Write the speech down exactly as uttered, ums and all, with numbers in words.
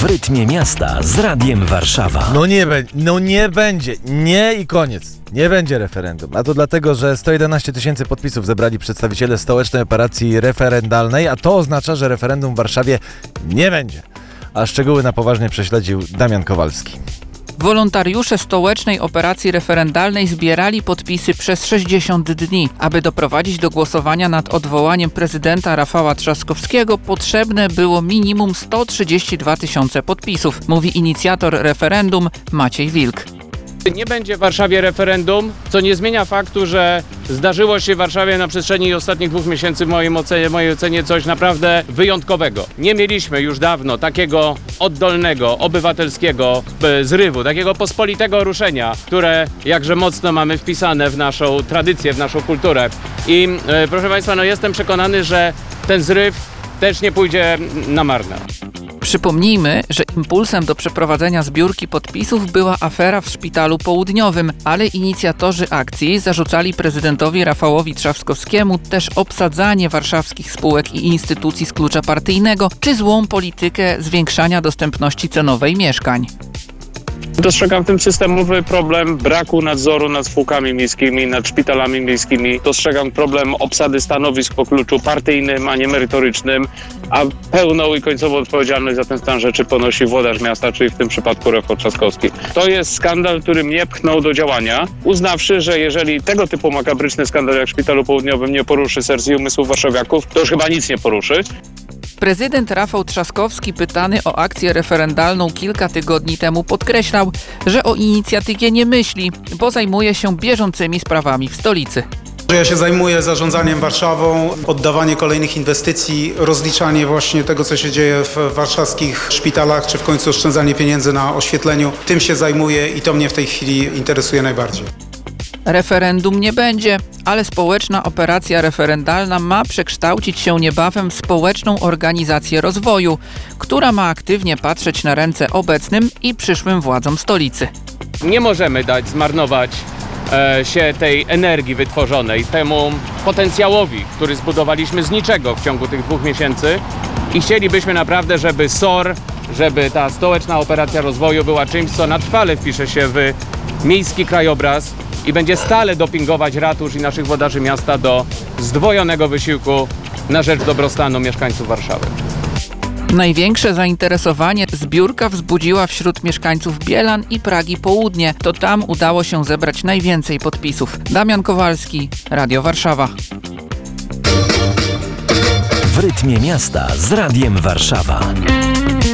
W rytmie miasta z Radiem Warszawa. No nie, be- no nie będzie. Nie i koniec. Nie będzie referendum. A to dlatego, że sto jedenaście tysięcy podpisów zebrali przedstawiciele stołecznej operacji referendalnej, a to oznacza, że referendum w Warszawie nie będzie. A szczegóły na poważnie prześledził Damian Kowalski. Wolontariusze stołecznej operacji referendalnej zbierali podpisy przez sześćdziesiąt dni. Aby doprowadzić do głosowania nad odwołaniem prezydenta Rafała Trzaskowskiego, potrzebne było minimum sto trzydzieści dwa tysiące podpisów, mówi inicjator referendum Maciej Wilk. Nie będzie w Warszawie referendum, co nie zmienia faktu, że zdarzyło się w Warszawie na przestrzeni ostatnich dwóch miesięcy w mojej ocenie, w mojej ocenie coś naprawdę wyjątkowego. Nie mieliśmy już dawno takiego oddolnego, obywatelskiego zrywu, takiego pospolitego ruszenia, które jakże mocno mamy wpisane w naszą tradycję, w naszą kulturę. I e, proszę Państwa, no jestem przekonany, że ten zryw też nie pójdzie na marne. Przypomnijmy, że impulsem do przeprowadzenia zbiórki podpisów była afera w Szpitalu Południowym, ale inicjatorzy akcji zarzucali prezydentowi Rafałowi Trzaskowskiemu też obsadzanie warszawskich spółek i instytucji z klucza partyjnego, czy złą politykę zwiększania dostępności cenowej mieszkań. Dostrzegam w tym systemowy problem braku nadzoru nad spółkami miejskimi, nad szpitalami miejskimi. Dostrzegam problem obsady stanowisk po kluczu partyjnym, a nie merytorycznym, a pełną i końcową odpowiedzialność za ten stan rzeczy ponosi włodarz miasta, czyli w tym przypadku Rafał Trzaskowski. To jest skandal, który mnie pchnął do działania, uznawszy, że jeżeli tego typu makabryczny skandal jak w Szpitalu Południowym nie poruszy serc i umysłów warszawiaków, to już chyba nic nie poruszy. Prezydent Rafał Trzaskowski, pytany o akcję referendalną kilka tygodni temu, podkreślał, że o inicjatywie nie myśli, bo zajmuje się bieżącymi sprawami w stolicy. Ja się zajmuję zarządzaniem Warszawą, oddawanie kolejnych inwestycji, rozliczanie właśnie tego, co się dzieje w warszawskich szpitalach, czy w końcu oszczędzanie pieniędzy na oświetleniu. Tym się zajmuję i to mnie w tej chwili interesuje najbardziej. Referendum nie będzie, ale społeczna operacja referendalna ma przekształcić się niebawem w społeczną organizację rozwoju, która ma aktywnie patrzeć na ręce obecnym i przyszłym władzom stolicy. Nie możemy dać zmarnować e, się tej energii wytworzonej, temu potencjałowi, który zbudowaliśmy z niczego w ciągu tych dwóch miesięcy i chcielibyśmy naprawdę, żeby S O R, żeby ta stołeczna operacja rozwoju była czymś, co na trwale wpisze się w miejski krajobraz i będzie stale dopingować ratusz i naszych włodarzy miasta do zdwojonego wysiłku na rzecz dobrostanu mieszkańców Warszawy. Największe zainteresowanie zbiórka wzbudziła wśród mieszkańców Bielan i Pragi Południe. To tam udało się zebrać najwięcej podpisów. Damian Kowalski, Radio Warszawa. W rytmie miasta z Radiem Warszawa.